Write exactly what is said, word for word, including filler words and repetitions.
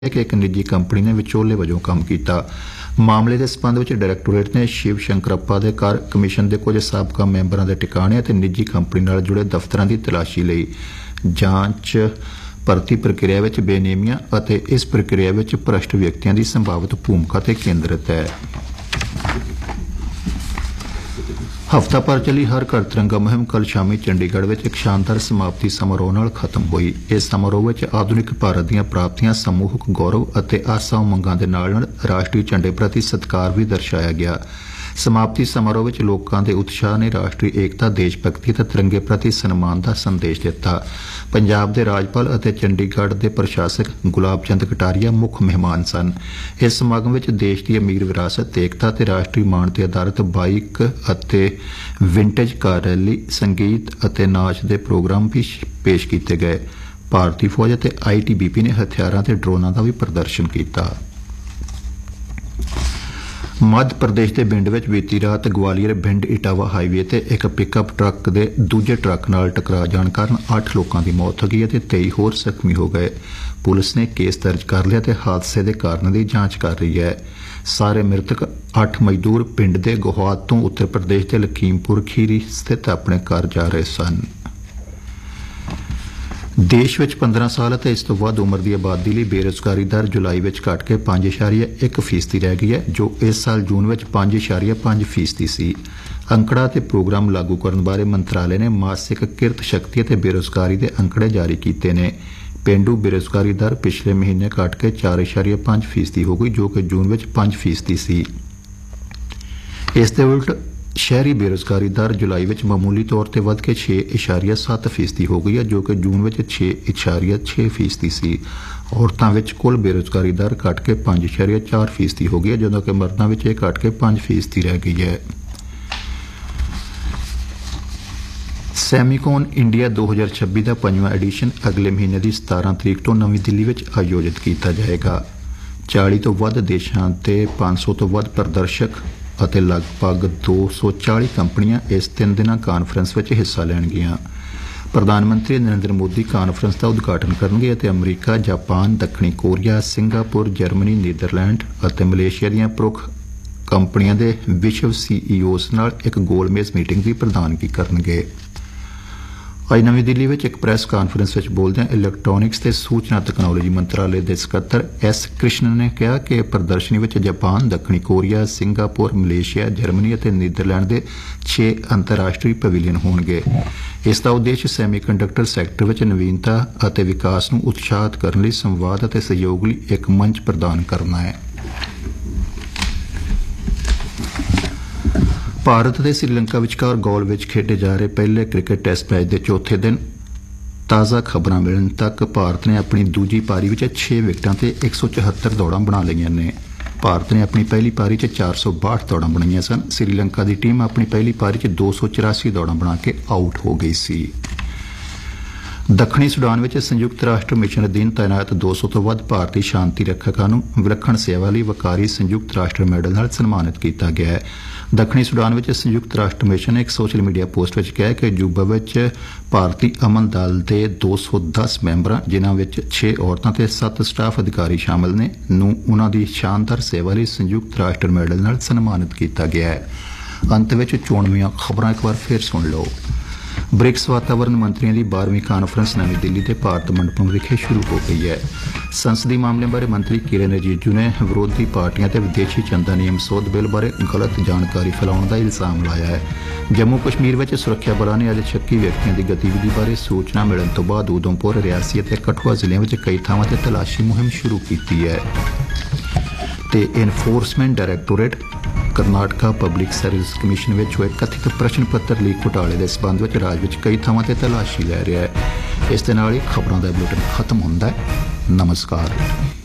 कि एक निजी कंपनी ने विचोले वजों काम किया। मामले के संबंध में डायरैक्टोरेट ने शिव शंकरप्पा के घर कमीशन के कुछ साबका मैंबरों के ठिकाने और निजी कंपनी नाल जुड़े दफ्तरों की तलाशी ली। जांच भर्ती प्रक्रिया में बेनेमियां और इस प्रक्रिया में भ्रष्ट व्यक्तियों की संभावित भूमिका ते केंद्रित है। हफ्ता भर चली हर घर तिरंगा मुहिम कल शामी चंडीगढ़ में एक शानदार समाप्ति समारोह नाल खत्म हुई। इस समारोह में आधुनिक भारत दीयां प्राप्तियां, समूहक गौरव और आसा उमंगां दे नाल नाल राष्ट्रीय झंडे प्रति सत्कार भी दर्शाया गया। समाप्ति समारोह में लोगों के उत्साह ने राष्ट्रीय एकता, देशभक्ति और तिरंगे प्रति सम्मान का संदेश दिता। पंजाब के राज्यपाल और चंडीगढ़ के प्रशासक गुलाब चंद कटारिया मुख्य मेहमान सन। इस समागम में देश की अमीर विरासत, एकता और राष्ट्रीय मान पर आधारित बाइक और विंटेज कार रैली, संगीत और नाच के प्रोग्राम भी पेश किए गए। भारतीय फौज और आई टी बी पी ने हथियारों और ड्रोनों का भी प्रदर्शन किया। मध्य प्रदेश के भिंड में बीती रात ग्वालियर भिंड इटावा हाईवे ते एक पिकअप ट्रक के दूजे ट्रक नाल टकरा जाने कारण अठ लोगों की मौत हो गई और तेई होर जख्मी हो गए। पुलिस ने केस दर्ज कर लिया ते हादसे के कारणों की जांच कर रही है। सारे मृतक अठ मजदूर पिंड के गोहात तो उत्तर प्रदेश के लखीमपुर खीरी स्थित अपने घर जा रहे सन। देश में पंद्रह साल और इस तो वध उम्र की आबादी लिए बेरोजगारी दर जुलाई में घट के पांच इशारिया एक फीसदी रह गई है, जो इस साल जून में पांच इशारिया पांच फीसदी सी। अंकड़ा ते प्रोग्राम लागू करने बारे मंत्रालय ने मासिक किरत शक्ति और बेरोजगारी के अंकड़े जारी किए ने। पेंडू बेरोजगारी दर पिछले महीने घट के चार इशारिया पांच फीसदी हो गई, जो कि जून में पांच फीसदी सी। इसके उल्ट शहरी बेरोजगारी दर जुलाई में मामूली तौर पर वध के छे इशारिया सत्त फीसदी हो गई है, जो कि जून में छे इशारिया छे फीसदी सी। औरतों में कुल बेरोजगारी दर घट के पांच इशारिया चार फीसदी हो गई है, जो कि मर्दों में यह घट के पांच फीसदी रह गई है। सैमीकॉन इंडिया दो हज़ार छब्बीस का पंजवां एडिशन अगले महीने की सतारह तरीक तो नवी दिल्ली में आयोजित किया जाएगा। चालीस तो वध देशों के पांच सौ तो वध प्रदर्शक ਅਤੇ लगभग दो सौ चालीस कंपनियां इस तीन दिन कानफ्रेंस में हिस्सा लैणगियां। प्रधानमंत्री नरेंद्र मोदी कानफ्रेंस का उद्घाटन करेंगे और अमरीका, जापान, दक्षिणी कोरिया, सिंगापुर, जर्मनी, नीदरलैंड और मलेशिया दी प्रमुख कंपनियों के विश्व सीईओज नाल एक गोलमेज मीटिंग की प्रधानगी करेंगे। आज नवी दिल्ली में एक प्रैस कानफ्रेंस में बोलदे इलैक्ट्रॉनिक्स ते सूचना तकनोलॉजी मंत्रालय के सकत्तर एस कृष्णन ने कहा कि प्रदर्शनी में जापान, दक्षिणी कोरिया, सिंगापुर, मलेशिया, जर्मनी और नीदरलैंड के छे अंतरराष्ट्रीय पवेलियन होंगे। इसका उद्देश्य सैमीकंडक्टर सैक्टर में नवीनता और विकास को उत्साहित करने लिए संवाद और सहयोग लिए एक मंच प्रदान करना है। भारत और श्रीलंका विचकार गौल में खेडे जा रहे पहले क्रिकेट टेस्ट मैच के चौथे दिन ताज़ा खबर मिलने तक भारत ने अपनी दूजी पारी में छे विकटों से एक सौ चौहत्तर दौड़ां बना लिया ने। भारत ने अपनी पहली पारी च चार सौ बाहठ दौड़ां बनाई सन। श्रीलंका की टीम अपनी पहली पारी च दो सौ चौरासी दौड़ां बना के आउट हो गई सी। दक्षिणी सूडान में संयुक्त राष्ट्र मिशन अधीन तैनात दो सौ तो वध भारतीय शांति रक्षकों को विलक्षण सेवा लिए वकारी संयुक्त राष्ट्र मैडल नाल सन्मानित किया गया है। दक्षिणी सूडान में संयुक्त राष्ट्र मिशन ने एक सोशल मीडिया पोस्ट में कहा कि जूबा में भारतीय अमन दल के दो सौ दस मैंबर, जिन्हों में छे औरतों ते सत्त स्टाफ अधिकारी शामिल ने, नूं उन्हां दी शानदार सेवा लिए संयुक्त राष्ट्र मैडल नाल सन्मानित किया गया है। अंत में चोणवीं खबर एक बार फिर सुन लो। ब्रिक्स वातावरण मंत्रियों की बारहवीं कानफ्रेंस नवी दिल्ली के भारत मंडपम विखे शुरू हो गई है। संसदीय मामले बारे मंत्री किरेन रिजिजू ने विरोधी पार्टियां ते विदेशी चंदा नियम सोध बिल बारे गलत जानकारी फैलाने का इल्जाम लाया है। जम्मू कश्मीर में सुरक्षा बलों ने अज शक्की व्यक्तियों की गतिविधि बारे सूचना मिलने तो बाद उधमपुर, रियासी और कठुआ जिले में कई थावां ते तलाशी मुहिम शुरू की है। ते enforcement डायरैक्टोरेट Karnataka public service commission में हुए कथित प्रश्न पत्र लीक घोटाले के संबंध में राज्य में कई थावां ते तलाशी लै रहा है। इस दे नाल ही खबरों का बुलेटिन खत्म होंदा है। नमस्कार।